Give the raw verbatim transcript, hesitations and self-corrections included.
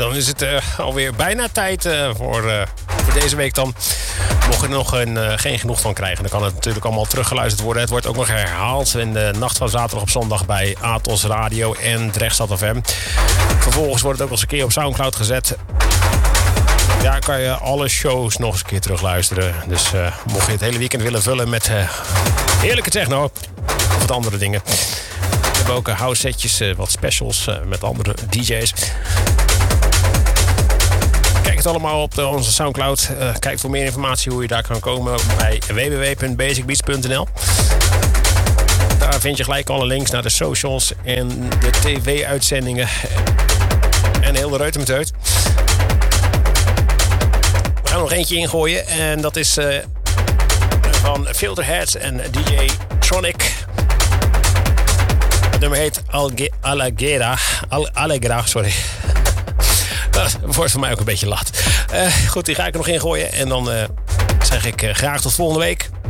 dan is het uh, alweer bijna tijd uh, voor, uh, voor deze week dan. Mocht je er nog een, uh, geen genoeg van krijgen, dan kan het natuurlijk allemaal teruggeluisterd worden. Het wordt ook nog herhaald in de nacht van zaterdag op zondag bij Atos Radio en Drechtstad F M. Vervolgens wordt het ook nog eens een keer op Soundcloud gezet. Daar kan je alle shows nog eens een keer terugluisteren. Dus uh, mocht je het hele weekend willen vullen met uh, heerlijke techno of wat andere dingen. We hebben ook uh, house setjes, uh, wat specials uh, met andere D J's. Kijk het allemaal op de, onze Soundcloud. Uh, kijk voor meer informatie hoe je daar kan komen bij w w w punt basic beats punt n l. Daar vind je gelijk alle links naar de socials en de tv-uitzendingen. En heel de reuter met uit. We gaan nog eentje ingooien en dat is uh, van Filterheads en D J Tronic. Het nummer heet Alge- Allegra. Al- Allegra, sorry. Dat wordt voor mij ook een beetje laat. Uh, goed, die ga ik er nog ingooien en dan uh, zeg ik uh, graag tot volgende week.